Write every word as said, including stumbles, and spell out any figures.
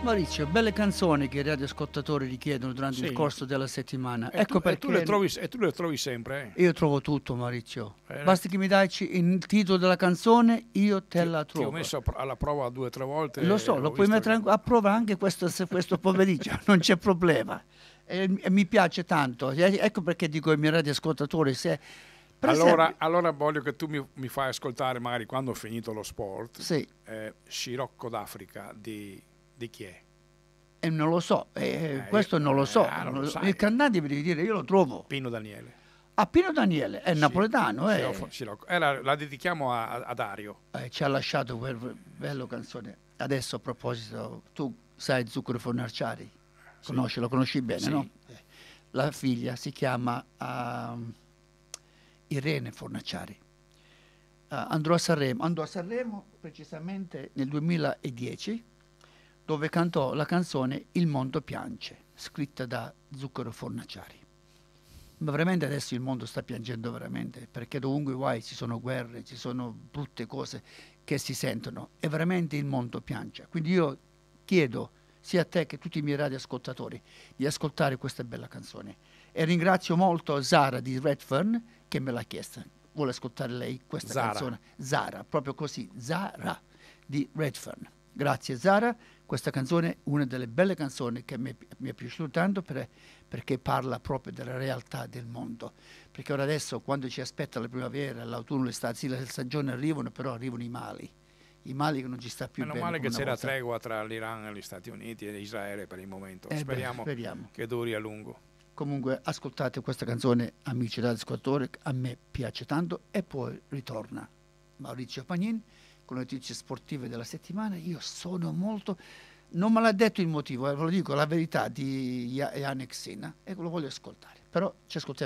Maurizio, belle canzoni che i radioascoltatori richiedono durante Sì. il corso della settimana. E Ecco tu, e tu perché le trovi, e tu le trovi sempre. eh? io trovo tutto, Maurizio. Bene. Basta che mi dai il titolo della canzone, io te Ti, la ti ho trovo. messo a pro- alla prova due o tre volte. Lo so, ho lo puoi visto mettere che- a prova anche questo, se- questo pomeriggio, non c'è problema. E, e mi piace tanto. E- Ecco perché dico ai miei radioascoltatori, se per Allora, esempio- allora voglio che tu mi, mi fai ascoltare, magari quando ho finito lo sport, sì, eh, Scirocco d'Africa di, di chi è? e non lo so, eh, Eh, questo io- non lo so. eh, non lo sai. Il cantante mi devi dire, io lo trovo. Pino Daniele. A Pino Daniele, è Sì, napoletano, eh. Scirocco- Scirocco. Eh, la, la dedichiamo a, a- a Dario. Eh, ci ha lasciato quel bello canzone. Adesso a proposito, tu sai Zucchero Fornacciari? Conosci, lo conosci bene, Sì. no? Eh, La figlia si chiama ehm, Irene Fornacciari. Eh, andrò a Sanremo, andò a Sanremo precisamente nel duemiladieci, dove cantò la canzone Il mondo piange, scritta da Zucchero Fornacciari. Ma veramente adesso il mondo sta piangendo veramente, perché dovunque vai ci sono guerre, ci sono brutte cose che si sentono e veramente il mondo piange. Quindi io chiedo sia a te che a tutti i miei radioascoltatori di ascoltare questa bella canzone. E ringrazio molto Zara di Redfern che me l'ha chiesta. Vuole ascoltare lei questa Zara. canzone? Zara, proprio così, Zara di Redfern. Grazie Zara, questa canzone è una delle belle canzoni che mi, mi è piaciuta tanto per- perché parla proprio della realtà del mondo. Perché ora adesso quando ci aspetta la primavera, l'autunno, l'estate, sì, le stagioni arrivano, però arrivano i mali. I mali che non ci sta più Meno bene male che come c'è una la volta. tregua tra l'Iran e gli Stati Uniti e Israele per il momento. Eh beh, speriamo, speriamo. che duri a lungo. Comunque ascoltate questa canzone, amici radioascoltatori, a me piace tanto e poi ritorna Maurizio Pagnin con le notizie sportive della settimana. Io sono molto, non me l'ha detto il motivo, eh, ve lo dico la verità di Yannick Sinner e lo voglio ascoltare, però ci ascoltiamo.